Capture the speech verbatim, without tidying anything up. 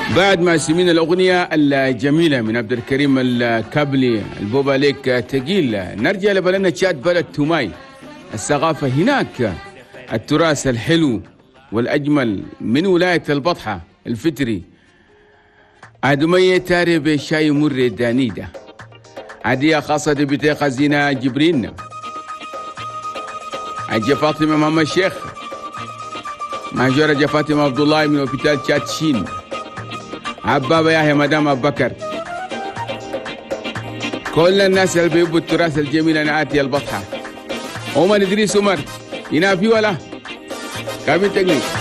بعد ما سمينا الأغنية الجميلة من عبد الكريم الكابلي البوبا ليك تقيل، نرجع لبلدنا تشاد، بلد توماي. الثقافة هناك، التراث الحلو والأجمل من ولاية البطحة الفتري. أدمية تاري بشاي مر دانيدة، عادية خاصة بتي خزينة جبرين، عجة فاطمة محمد الشيخ، مهجورة فاطمة عبد الله من وبيتال تشاتشين، عبابة يحيى مدام أبو بكر، كل الناس اللي بيحبوا التراث الجميل. أنا آتي البطحة، عمر إدريس عمر ينافي ولا كابين تقني.